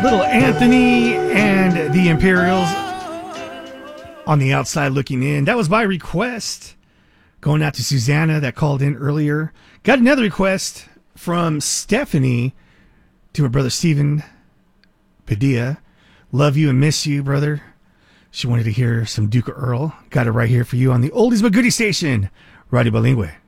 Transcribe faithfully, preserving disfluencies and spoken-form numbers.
Little Anthony and the Imperials on the outside looking in. That was by request. Going out to Susanna that called in earlier. Got another request from Stephanie to her brother Stephen Padilla. Love you and miss you, brother. She wanted to hear some Duke Earl. Got it right here for you on the Oldies But Goodie Station, Radio Bilingüe.